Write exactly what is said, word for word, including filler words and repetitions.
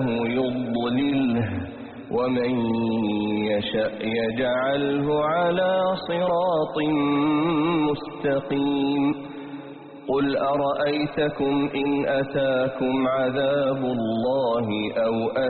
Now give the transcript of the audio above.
يضلله ومن يشأ يجعله على صراط مستقيم قل أرأيتكم إن أتاكم عذاب الله أو